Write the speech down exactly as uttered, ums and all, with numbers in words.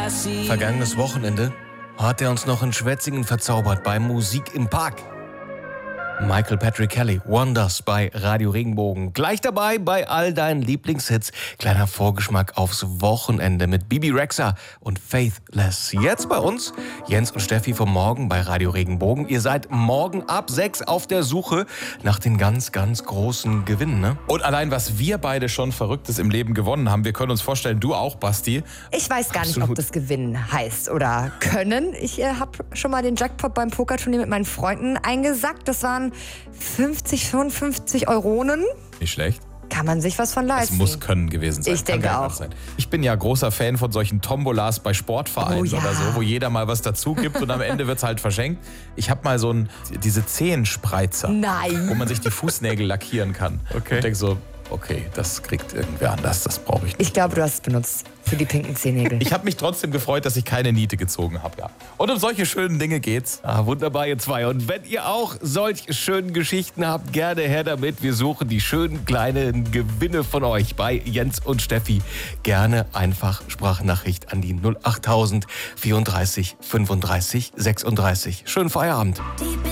Vergangenes Wochenende hat er uns noch in Schwetzingen verzaubert bei Musik im Park. Michael Patrick Kelly, Wonders bei Radio Regenbogen. Gleich dabei bei all deinen Lieblingshits. Kleiner Vorgeschmack aufs Wochenende mit Bibi Rexha und Faithless. Jetzt bei uns Jens und Steffi vom Morgen bei Radio Regenbogen. Ihr seid morgen ab sechs auf der Suche nach den ganz, ganz großen Gewinnen, ne? Und allein, was wir beide schon Verrücktes im Leben gewonnen haben, wir können uns vorstellen, du auch, Basti. Ich weiß gar Absolut. nicht, ob das Gewinnen heißt oder können. Ich äh, habe schon mal den Jackpot beim Pokerturnier mit meinen Freunden eingesackt. Das waren fünfzig, fünfundfünfzig Euronen. Nicht schlecht. Kann man sich was von leisten. Es muss Können gewesen sein. Ich denke Kann gar auch. nicht sein. Ich bin ja großer Fan von solchen Tombolas bei Sportvereinen Oh ja. oder so, wo jeder mal was dazu gibt und am Ende wird es halt verschenkt. Ich habe mal so ein, diese Zehenspreizer, Nein. wo man sich die Fußnägel lackieren kann. Okay. Und denke so, okay, das kriegt irgendwer anders, das brauche ich nicht. Ich glaube, du hast es benutzt für die pinken Zehennägel. Ich habe mich trotzdem gefreut, dass ich keine Niete gezogen habe, ja. Und um solche schönen Dinge geht's. Ah, wunderbar, ihr zwei. Und wenn ihr auch solch schönen Geschichten habt, gerne her damit. Wir suchen die schönen kleinen Gewinne von euch bei Jens und Steffi. Gerne einfach Sprachnachricht an die null achttausend vierunddreißig fünfunddreißig sechsunddreißig. Schönen Feierabend. Die